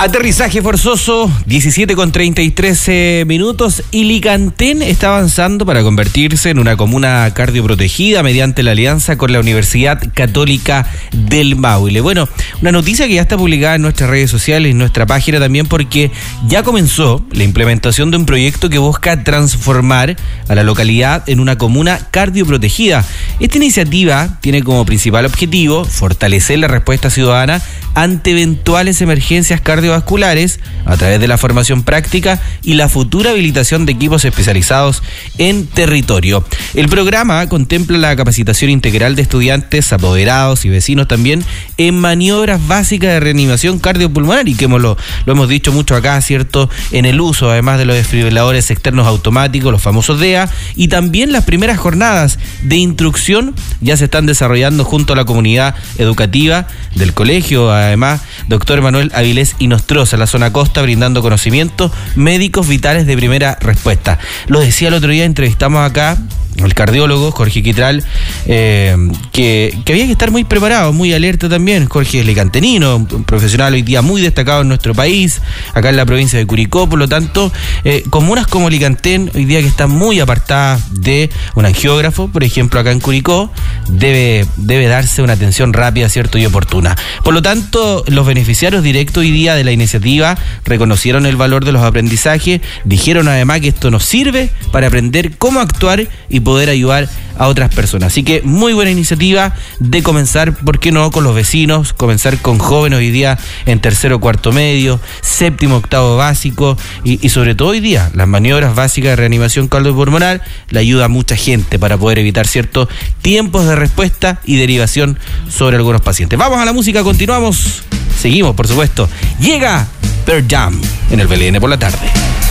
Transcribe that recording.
Aterrizaje forzoso, 17:33 y Licantén está avanzando para convertirse en una comuna cardioprotegida mediante la alianza con la Universidad Católica del Maule. Bueno, una noticia que ya está publicada en nuestras redes sociales y en nuestra página también, porque ya comenzó la implementación de un proyecto que busca transformar a la localidad en una comuna cardioprotegida. Esta iniciativa tiene como principal objetivo fortalecer la respuesta ciudadana ante eventuales emergencias cardiovasculares a través de la formación práctica y la futura habilitación de equipos especializados en territorio. El programa contempla la capacitación integral de estudiantes, apoderados y vecinos también en maniobras básicas de reanimación cardiopulmonar, y que lo hemos dicho mucho acá, ¿cierto?, en el uso, además de los desfibriladores externos automáticos, los famosos DEA, y también las primeras jornadas de instrucción ya se están desarrollando junto a la comunidad educativa del colegio, además, doctor Manuel Avilés y Nostroza, la zona costa, brindando conocimientos médicos vitales de primera respuesta. Lo decía el otro día, entrevistamos acá al cardiólogo Jorge Quitral, que había que estar muy preparado, muy alerta también. Jorge es licantenino, un profesional hoy día muy destacado en nuestro país, acá en la provincia de Curicó. Por lo tanto, comunas como Licantén, hoy día que están muy apartadas de un angiógrafo, por ejemplo, acá en Curicó, debe darse una atención rápida, ¿cierto?, y oportuna. Por lo tanto, los beneficiarios directos hoy día de la iniciativa reconocieron el valor de los aprendizajes, dijeron además que esto nos sirve para aprender cómo actuar y poder ayudar a otras personas. Así que muy buena iniciativa de comenzar, ¿por qué no?, con los vecinos, comenzar con jóvenes hoy día en tercero, cuarto medio, séptimo, octavo básico, y sobre todo hoy día las maniobras básicas de reanimación cardiopulmonar le ayuda a mucha gente para poder evitar ciertos tiempos de respuesta y derivación sobre algunos pacientes. Vamos a la música, continuamos, seguimos por supuesto. Llega Pearl Jam en el BLN por la tarde.